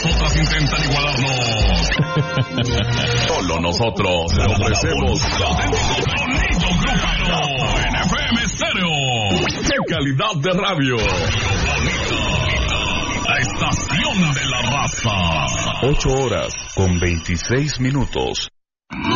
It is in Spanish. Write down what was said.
las otras intentan igualarnos. Solo nosotros le ofrecemos sonido grupero en FM Stereo. ¡Qué calidad de radio! La estación de la raza. 8 horas con 26 minutos.